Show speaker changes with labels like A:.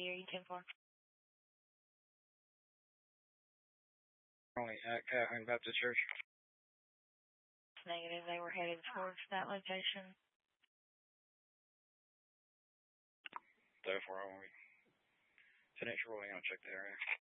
A: area 10-4.
B: Only at Calhoun Baptist Church.
A: Negative. They were headed towards that location.
B: Therefore, I won't be. 10-8 rolling. I'll check the area.